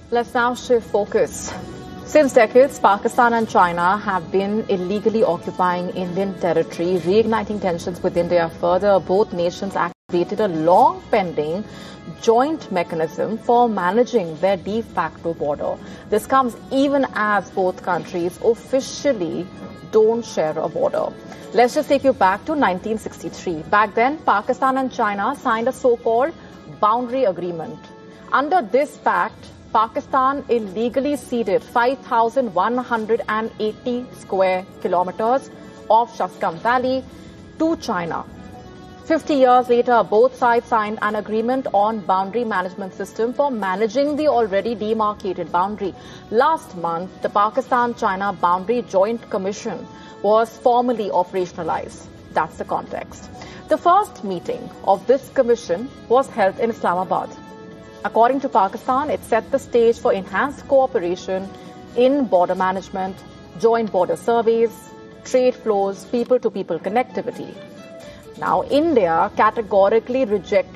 Let's now shift focus. Since decades, Pakistan and China have been illegally occupying Indian territory, reigniting tensions with India further. Both nations activated a long-pending joint mechanism for managing their de facto border. This comes even as both countries officially don't share a border. Let's just take you back to 1963. Back then, Pakistan and China signed a so-called boundary agreement. Under this pact, Pakistan illegally ceded 5,180 square kilometers of Shaskamp Valley to China. 50 years later, both sides signed an agreement on boundary management system for managing the already demarcated boundary. Last month, the Pakistan-China Boundary Joint Commission was formally operationalized. That's the context. The first meeting of this commission was held in Islamabad. According to Pakistan, it set the stage for enhanced cooperation in border management, joint border surveys, trade flows, people-to-people connectivity. Now, India categorically rejected